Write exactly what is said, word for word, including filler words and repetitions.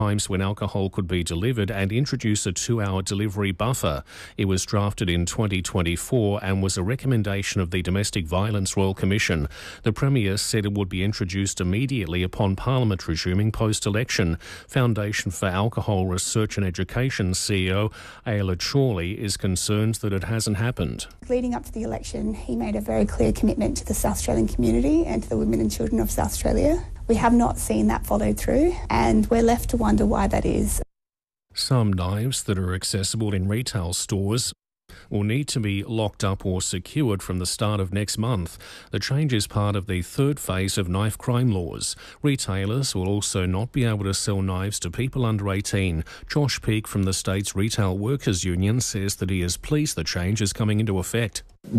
times when alcohol could be delivered and introduce a two-hour delivery buffer. It was drafted in twenty twenty-four and was a recommendation of the Domestic Violence Royal Commission. The Premier said it would be introduced immediately upon Parliament resuming post-election. Foundation for Alcohol Research and Education C E O Ayla Chorley is concerned that it hasn't happened. Leading up to the election, he made a very clear commitment to the South Australian community and to the women and children of South Australia. We have not seen that followed through, and we're left to wonder why that is. Some knives that are accessible in retail stores will need to be locked up or secured from the start of next month. The change is part of the third phase of knife crime laws. Retailers will also not be able to sell knives to people under eighteen. Josh Peake from the state's Retail Workers Union says that he is pleased the change is coming into effect.